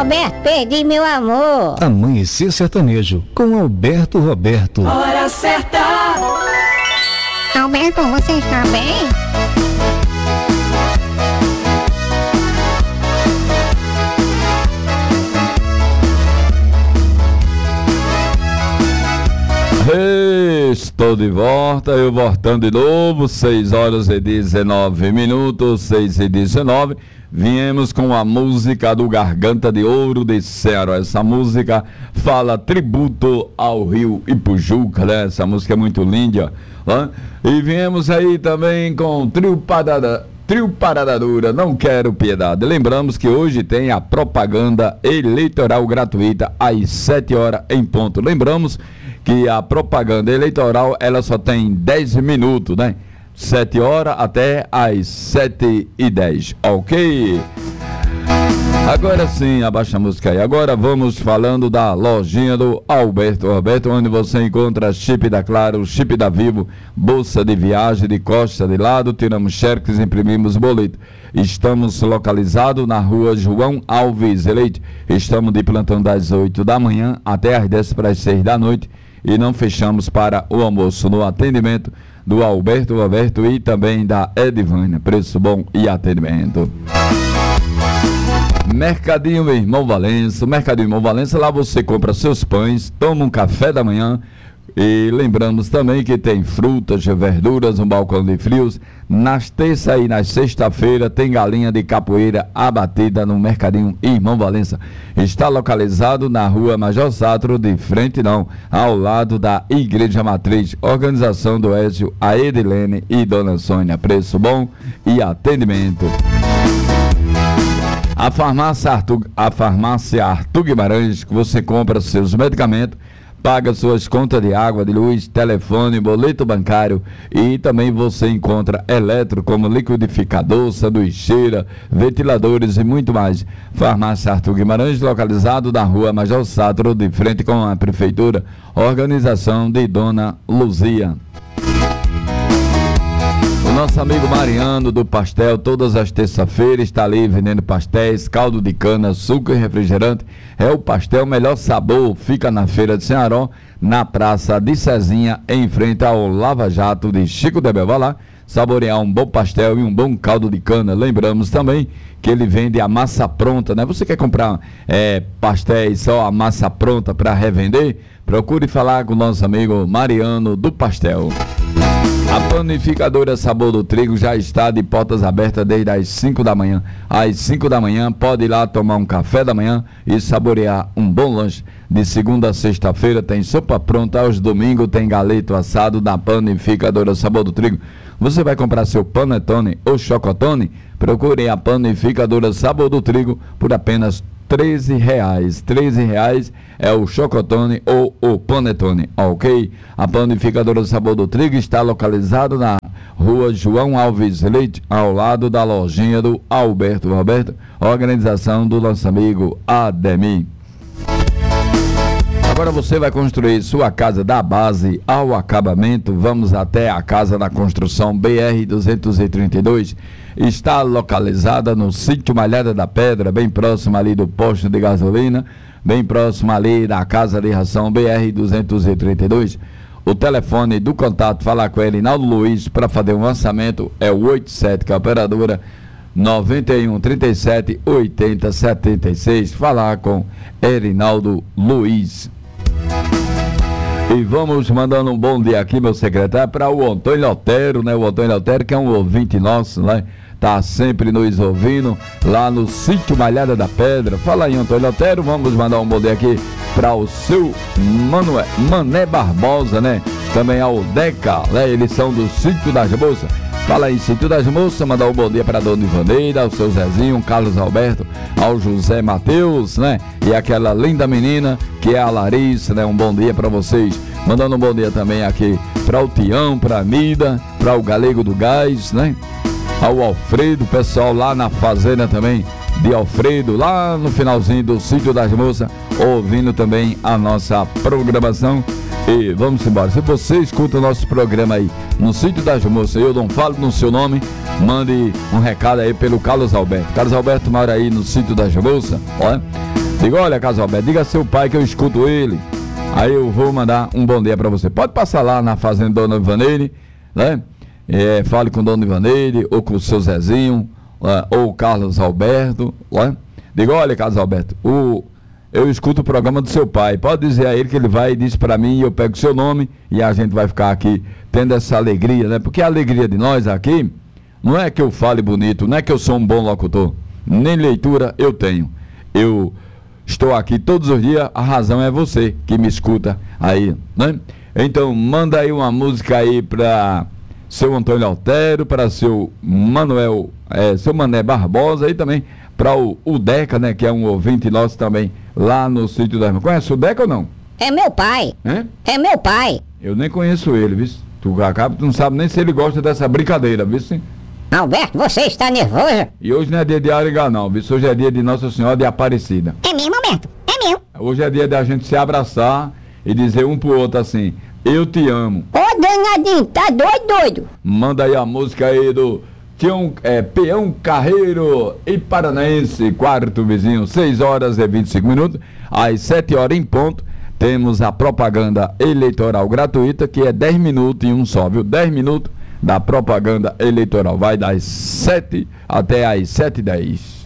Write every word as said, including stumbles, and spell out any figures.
Roberto, perdi meu amor. Amanhecer Sertanejo, com Alberto Roberto. Hora certa. Alberto, você está bem? Estou de volta, eu voltando de novo, seis horas e dezenove minutos, seis e dezenove. Viemos com a música do Garganta de Ouro de Ceará. Essa música fala tributo ao Rio Ipujuca, né? Essa música é muito linda, né? E viemos aí também com Trio Parada, Trio Parada Dura, Não Quero Piedade. Lembramos que hoje tem a propaganda eleitoral gratuita às sete horas em ponto. Lembramos que a propaganda eleitoral, ela só tem dez minutos, né? sete horas até às sete e dez, ok? Agora sim, abaixa a música aí. Agora vamos falando da lojinha do Alberto Roberto, onde você encontra chip da Claro, chip da Vivo, bolsa de viagem de costa de lado, tiramos cheques, imprimimos boleto. Estamos localizados na rua João Alves Leite. Estamos de plantão das oito da manhã até às dez para as seis da noite e não fechamos para o almoço. No atendimento do Alberto Roberto e também da Edivânia, preço bom e atendimento. Mercadinho meu Irmão Valença, Mercadinho Irmão Valença, lá você compra seus pães, toma um café da manhã e lembramos também que tem frutas, verduras, um balcão de frios. Nas terça e nas sexta-feira tem galinha de capoeira abatida no Mercadinho Irmão Valença. Está localizado na rua Major Satro, de frente não, ao lado da Igreja Matriz. Organização do Ézio, a Edilene e Dona Sônia. Preço bom e atendimento. A farmácia Arthur, a farmácia Arthur Guimarães, que você compra seus medicamentos, paga suas contas de água, de luz, telefone, boleto bancário e também você encontra eletro como liquidificador, sanduicheira, ventiladores e muito mais. Farmácia Arthur Guimarães, localizado na rua Major Satro, de frente com a prefeitura. Organização de Dona Luzia. O nosso amigo Mariano do Pastel, todas as terças-feiras está ali vendendo pastéis, caldo de cana, suco e refrigerante. É o pastel melhor sabor, fica na Feira de Ceará, na Praça de Cezinha, em frente ao Lava Jato de Chico de Bel. Vá lá saborear um bom pastel e um bom caldo de cana. Lembramos também que ele vende a massa pronta, né? Você quer comprar é, pastéis, só a massa pronta para revender? Procure falar com o nosso amigo Mariano do Pastel. A panificadora Sabor do Trigo já está de portas abertas desde as cinco da manhã. Às cinco da manhã, pode ir lá tomar um café da manhã e saborear um bom lanche. De segunda a sexta-feira tem sopa pronta, aos domingos tem galeto assado da panificadora Sabor do Trigo. Você vai comprar seu panetone ou chocotone? Procure a panificadora Sabor do Trigo por apenas treze reais. treze reais é o chocotone ou o panetone, ok? A panificadora Sabor do Trigo está localizada na rua João Alves Leite, ao lado da lojinha do Alberto Roberto, organização do nosso amigo Ademir. Agora você vai construir sua casa da base ao acabamento. Vamos até a Casa da Construção B R duzentos e trinta e dois. Está localizada no sítio Malhada da Pedra, bem próximo ali do posto de gasolina, bem próximo ali da Casa de Ração B R duzentos e trinta e dois. O telefone do contato, falar com ele, Rinaldo Luiz, para fazer um orçamento, é o oitenta e sete, que é a operadora noventa e um, trinta e sete, oitenta, setenta e seis. Falar com Erinaldo Luiz. E vamos mandando um bom dia aqui, meu secretário, para o Antônio Otero, né? O Antônio Otero, que é um ouvinte nosso, né? Tá sempre nos ouvindo lá no sítio Malhada da Pedra. Fala aí, Antônio Otero, vamos mandar um bom dia aqui para o seu Manuel, Mané Barbosa, né? Também ao Deca, né? Eles são do sítio das Moças. Fala aí, sítio das Moças, mandar um bom dia para a Dona Ivaneira, ao seu Zezinho, Carlos Alberto, ao José Mateus, né? E aquela linda menina que é a Larissa, né? Um bom dia para vocês. Mandando um bom dia também aqui para o Tião, para a Mida, para o Galego do Gás, né? Ao Alfredo, pessoal lá na fazenda também de Alfredo, lá no finalzinho do sítio das Moças, ouvindo também a nossa programação. E vamos embora. Se você escuta o nosso programa aí no sítio das Moças, eu não falo no seu nome, mande um recado aí pelo Carlos Alberto. Carlos Alberto mora aí no sítio das Moças, ó. Diga, olha, Carlos Alberto, diga a seu pai que eu escuto ele. Aí eu vou mandar um bom dia para você. Pode passar lá na fazenda Dona Ivaneire, né? É, fale com Dona Ivaneire, ou com o seu Zezinho, né? Ou o Carlos Alberto, né? Diga, olha, Carlos Alberto, o, eu escuto o programa do seu pai. Pode dizer a ele que ele vai e diz para mim, e eu pego o seu nome, e a gente vai ficar aqui tendo essa alegria, né? Porque a alegria de nós aqui não é que eu fale bonito, não é que eu sou um bom locutor, nem leitura eu tenho. Eu estou aqui todos os dias, a razão é você que me escuta aí, né? Então, manda aí uma música aí para seu Antônio Altero, para seu Manuel, é, seu Mané Barbosa, e também para o, o Deca, né? Que é um ouvinte nosso também, lá no sítio da irmã. Conhece o Deca ou não? É meu pai. É? É meu pai. Eu nem conheço ele, viu? Tu acaba, tu não sabe nem se ele gosta dessa brincadeira, viu? Alberto, você está nervoso? E hoje não é dia de Arigá não, viu? Hoje é dia de Nossa Senhora de Aparecida. É mesmo, Alberto? É meu. Hoje é dia da gente se abraçar e dizer um pro outro assim, eu te amo. Ô, danadinho, tá doido, doido? Manda aí a música aí do Tião, é, Peão Carreiro e Paranaense, quarto vizinho, seis horas e vinte e cinco minutos. Às sete horas em ponto, temos a propaganda eleitoral gratuita, que é dez minutos em um só, viu? dez minutos da propaganda eleitoral. Vai das sete até às sete e dez.